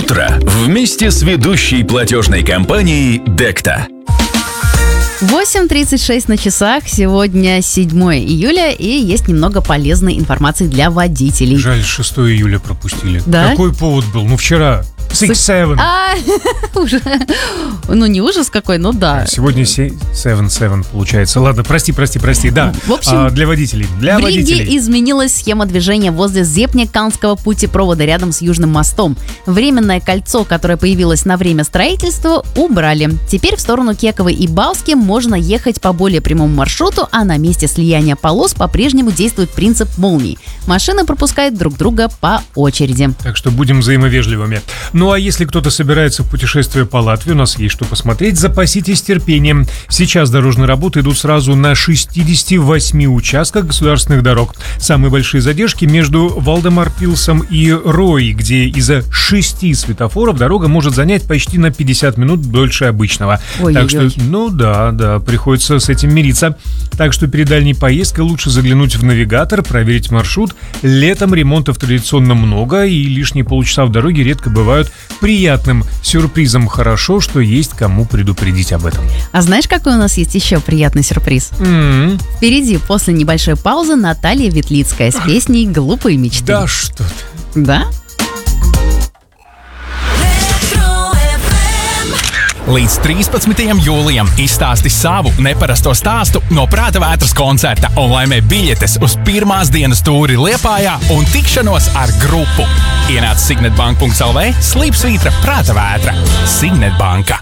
утро вместе с ведущей платежной компанией Декта. 8:36 на часах. Сегодня 7 июля, и есть немного полезной информации для водителей. Жаль, 6 июля пропустили. Да? Какой повод был? Вчера 6-7. Ужас. Ну, не ужас какой, но да. Сегодня 7-7 получается. Ладно, прости, да. В общем, для водителей. В Риге изменилась схема движения возле Зепнеканского путепровода рядом с Южным мостом. Временное кольцо, которое появилось на время строительства, убрали. Теперь в сторону Кековой и Бауски можно ехать по более прямому маршруту, а на месте слияния полос по-прежнему действует принцип молний. Машины пропускают друг друга по очереди. Так что будем взаимовежливыми. Ну а если кто-то собирается в путешествие по Латвии, у нас есть что посмотреть, запаситесь терпением. Сейчас дорожные работы идут сразу на 68 участках государственных дорог. Самые большие задержки между Валдемар-Пилсом и Рой, где из-за 6 светофоров дорога может занять почти на 50 минут дольше обычного. Так что, приходится с этим мириться. Так что перед дальней поездкой лучше заглянуть в навигатор, проверить маршрут. Летом ремонтов традиционно много, и лишние полчаса в дороге редко бывают приятным сюрпризом. Хорошо, что есть кому предупредить об этом. А знаешь, какой у нас есть еще приятный сюрприз? Впереди, после небольшой паузы, Наталья Ветлицкая с песней «Глупые мечты». Да что ты. Да? Līdz 13. jūlijam izstāsti savu neparasto stāstu no Prāta Vētras koncerta un laimē biļetes uz pirmās dienas tūri Liepājā un tikšanos ar grupu. Ienāc signetbank.lv/Prāta Vētra. Signetbanka.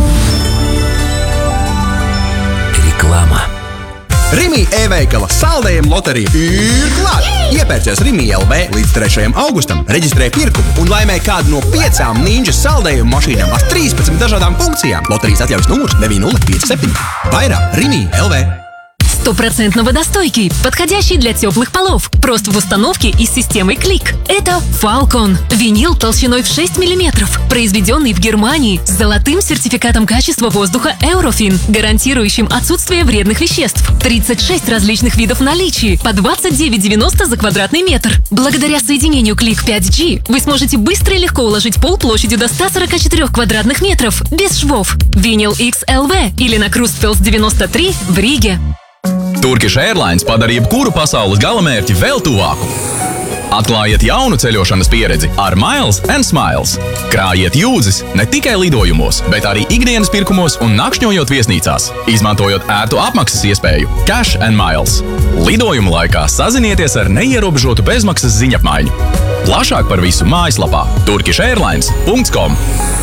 Reklāma. Rimi e-veikala saldējuma loterija ir klāta! Iepērcies Rimi LV līdz 3. augustam, reģistrē pirkumu un laimē kādu no 5 Ninjas saldējuma mašīnām ar 13 dažādām funkcijām. Loterijas atļaujas numurs 9057. Vairāk Rimi LV. 100% водостойкий, подходящий для теплых полов. Просто в установке и с системой Клик. Это Falcon. Винил толщиной в 6 мм. Произведенный в Германии с золотым сертификатом качества воздуха Eurofin, гарантирующим отсутствие вредных веществ. 36 различных видов наличия по 29,90 за квадратный метр. Благодаря соединению Клик 5G вы сможете быстро и легко уложить пол площадью до 144 квадратных метров без швов. Винил XLV или на Крустфелс 93 в Риге. Turkish Airlines padara jebkuru pasaules galamērķi vēl tuvāku. Atklājiet jaunu ceļošanas pieredzi ar Miles & Smiles. Krājiet jūdzes ne tikai lidojumos, bet arī ikdienas pirkumos un nakšņojot viesnīcās, izmantojot ērtu apmaksas iespēju Cash & Miles. Lidojuma laikā sazinieties ar neierobežotu bezmaksas ziņapmaiņu. Plašāk par visu mājaslapā turkishairlines.com.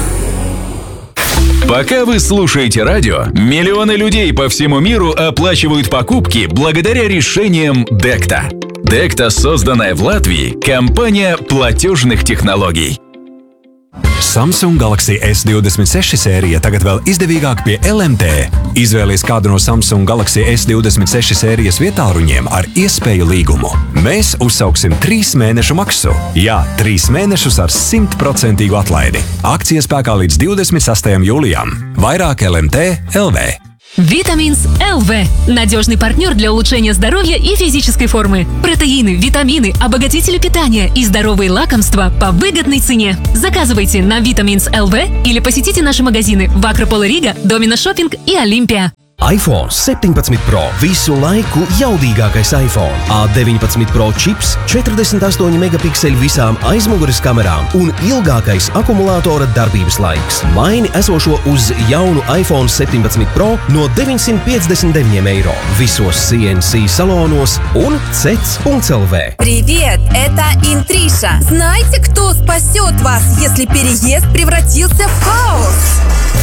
Пока вы слушаете радио, миллионы людей по всему миру оплачивают покупки благодаря решениям Декта. Декта, созданная в Латвии, компания платежных технологий. Samsung Galaxy S26 sērija tagad vēl izdevīgāk pie LMT. Izvēlies kādu no Samsung Galaxy S26 sērijas vietāluņiem ar iespēju līgumu. Mēs uzsauksim 3 mēnešu maksu. Jā, 3 mēnešus ar 100% atlaidi. Akcija spēkā līdz 26. jūlijam. Vairāk LMT LV. Витаминс ЛВ. Надежный партнер для улучшения здоровья и физической формы. Протеины, витамины, обогатители питания и здоровые лакомства по выгодной цене. Заказывайте на Витаминс ЛВ или посетите наши магазины в Акрополе Рига, Домина Шопинг и Олимпия. iPhone 17 Pro. Visu laiku jaudīgākais iPhone. A19 Pro čips, 48 megapikseli visām aizmugures kamerām un ilgākais akumulātora darbības laiks. Maini esošo uz jaunu iPhone 17 Pro no 959 eiro visos CNC salonos un cets.lv. Привет, это Интриша. Знаете, кто спасет вас, если переезд превратился в хаос?